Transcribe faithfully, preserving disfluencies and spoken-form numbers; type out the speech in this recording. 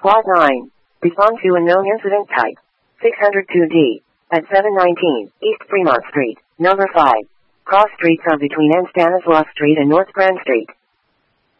Plot nine. Respond to unknown incident type. six oh two D. At seven nineteen, East Fremont Street, number five. Cross streets of between N. Stanislaus Street and North Grand Street.